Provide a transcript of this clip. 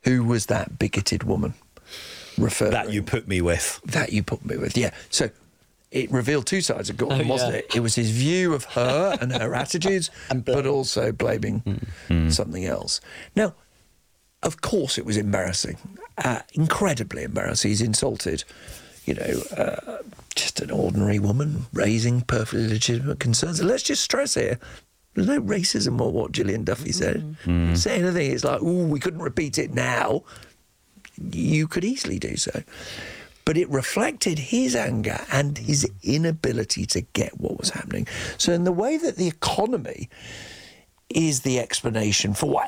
Who was that bigoted woman referring? That you put me with. That you put me with, yeah. So it revealed two sides of Gordon, wasn't it? It was his view of her and her attitudes, but also blaming something else. Now, of course it was embarrassing, incredibly embarrassing. He's insulted, just an ordinary woman raising perfectly legitimate concerns. And let's just stress here, there's no racism or what Gillian Duffy said. Say anything, it's like, ooh, we couldn't repeat it now. You could easily do so. But it reflected his anger and his inability to get what was happening. So in the way that the economy is the explanation for